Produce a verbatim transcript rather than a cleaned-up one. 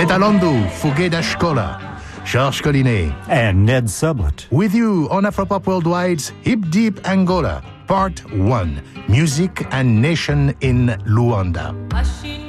Metalando, Fouguet da Escola, Georges Collinet, and Ned Sublett. With you on Afropop Worldwide's Hip Deep Angola, Part one, Music and Nation in Luanda.